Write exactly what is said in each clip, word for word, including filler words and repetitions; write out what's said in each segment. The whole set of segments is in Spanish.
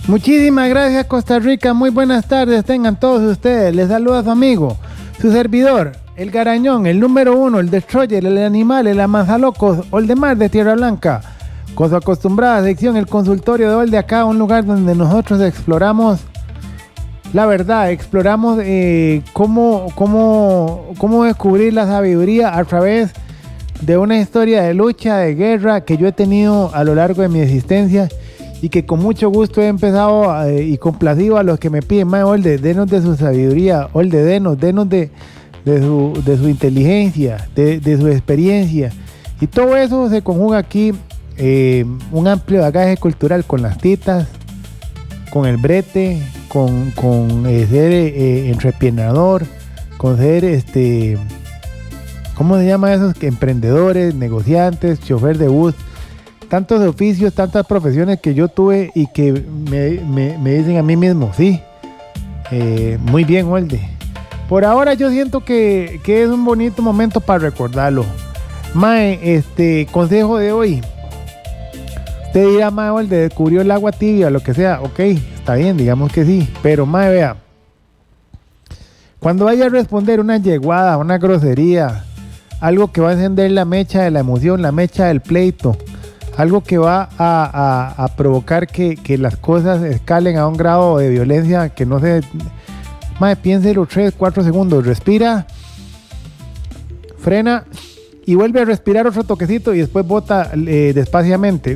Muchísimas gracias, Costa Rica. Muy buenas tardes tengan todos ustedes. Les saluda su amigo, su servidor, el Garañón, el número uno, el Destroyer, el Animal, el Amanzalocos, Oldemar de Tierra Blanca. Con su acostumbrada sección, el consultorio de Olde acá, un lugar donde nosotros exploramos la verdad, exploramos eh, cómo, cómo, cómo descubrir la sabiduría a través de una historia de lucha, de guerra que yo he tenido a lo largo de mi existencia y que con mucho gusto he empezado eh, y complacido a los que me piden, más Olde, denos de su sabiduría, Olde, denos, denos de, de, su, de su inteligencia, de, de su experiencia. Y todo eso se conjuga aquí, eh, un amplio bagaje cultural con las titas, con el brete, con, con eh, ser eh, entrepiernador, con ser este, ¿cómo se llama esos? Emprendedores, negociantes, chofer de bus, tantos oficios, tantas profesiones que yo tuve y que me, me, me dicen a mí mismo, sí, eh, muy bien, Olde. Por ahora yo siento que, que es un bonito momento para recordarlo. Mae, este consejo de hoy. Usted dirá, mae, Olde, descubrió el agua tibia, lo que sea, ok, está bien, digamos que sí, pero mae, vea, cuando vaya a responder una yeguada, una grosería, algo que va a encender la mecha de la emoción, la mecha del pleito, algo que va a, a, a provocar que, que las cosas escalen a un grado de violencia que no se... Mae, piénselo tres, cuatro segundos, respira, frena y vuelve a respirar otro toquecito y después bota eh, despaciamente.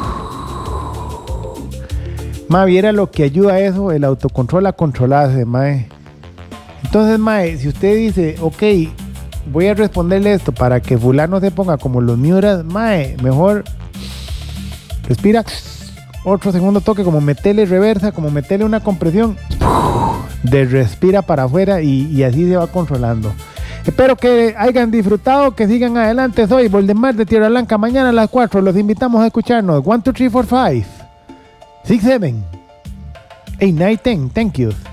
Mae, viera lo que ayuda a eso, el autocontrol a controlarse, mae. Entonces, mae, si usted dice, ok, voy a responderle esto para que fulano se ponga como los miuras, mae, mejor respira, otro segundo toque, como meterle reversa, como meterle una compresión, de respira para afuera y, y así se va controlando. Espero que hayan disfrutado, que sigan adelante. Soy Voldemar de Tierra Blanca. Mañana a las cuatro los invitamos a escucharnos. uno, dos, tres, cuatro, cinco, seis, siete, eight, nine, ten. Thank you.